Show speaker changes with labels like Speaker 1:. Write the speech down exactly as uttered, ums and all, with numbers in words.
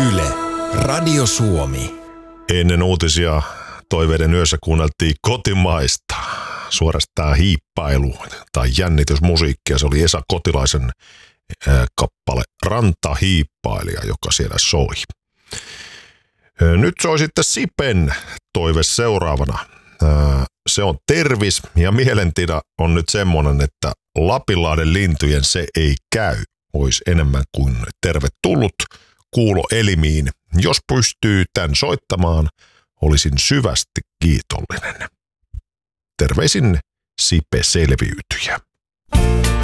Speaker 1: Yle, Radio Suomi.
Speaker 2: Ennen uutisia toiveiden yössä kuunneltiin kotimaista, suorastaan hiippailu tai jännitysmusiikkia. Se oli Esa Kotilaisen ää, kappale Rantahiippailija, joka siellä soi. Nyt soi sitten Sipen toive seuraavana. Ää, se on tervis ja mielentila on nyt semmoinen, että Lapinlahden lintujen se ei käy. Olisi enemmän kuin tervetullut kuuloelimiin. Jos pystyy tämän soittamaan, olisin syvästi kiitollinen. Terveisin Sipe Selviytyjä.